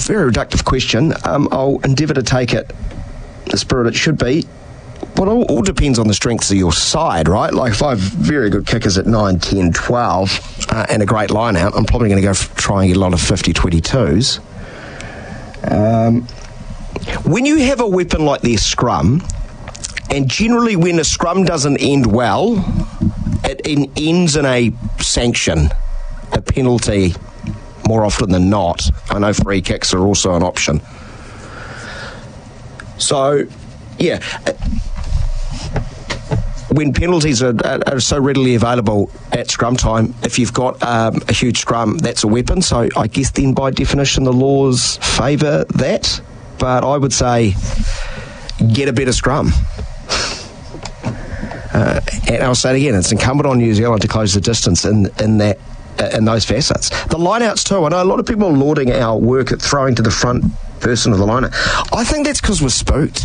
very reductive question. I'll endeavour to take it the spirit it should be. Well, it all depends on the strengths of your side, right? Like, if I have very good kickers at 9, 10, 12, and a great line-out, I'm probably going to go try and get a lot of 50-22s. When you have a weapon like their scrum, and generally when a scrum doesn't end well, it ends in a sanction, a penalty, more often than not. I know free kicks are also an option. So, yeah, when penalties are so readily available at scrum time, if you've got a huge scrum, that's a weapon. So I guess then by definition the laws favour that. But I would say get a better scrum. And I'll say it again, it's incumbent on New Zealand to close the distance in those facets. The lineouts too. I know a lot of people are lauding our work at throwing to the front person of the lineout. I think that's because we're spooked.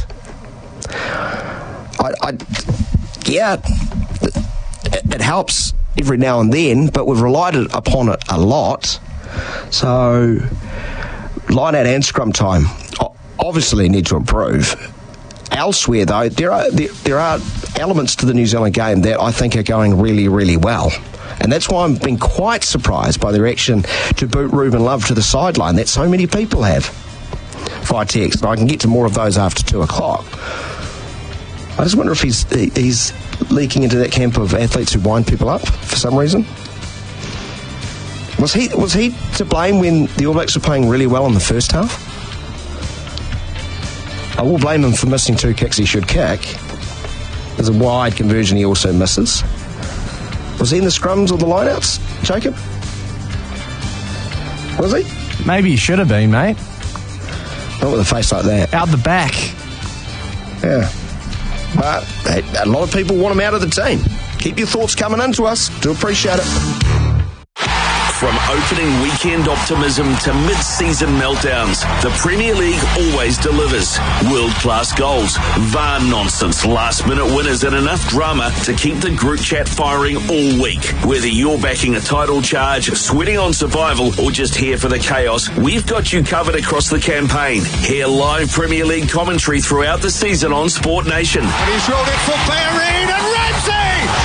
Yeah, it helps every now and then, but we've relied upon it a lot. So, line-out and scrum time obviously need to improve. Elsewhere, though, there are elements to the New Zealand game that I think are going really, really well. And that's why I'm being quite surprised by the reaction to boot Ruben Love to the sideline that so many people have via text. I can get to more of those after 2 o'clock. I just wonder if he's leaking into that camp of athletes who wind people up for some reason. Was he to blame when the All Blacks were playing really well in the first half? I will blame him for missing 2 kicks he should kick. There's a wide conversion he also misses. Was he in the scrums or the lineouts, Jacob? Was he? Maybe he should have been, mate. Not with a face like that. Out the back. Yeah. But a lot of people want him out of the team. Keep your thoughts coming in to us. Do appreciate it. From opening weekend optimism to mid-season meltdowns, the Premier League always delivers. World-class goals, VAR nonsense, last-minute winners and enough drama to keep the group chat firing all week. Whether you're backing a title charge, sweating on survival, or just here for the chaos, we've got you covered across the campaign. Hear live Premier League commentary throughout the season on Sport Nation. And he's rolled it for Bellerin and Ramsey!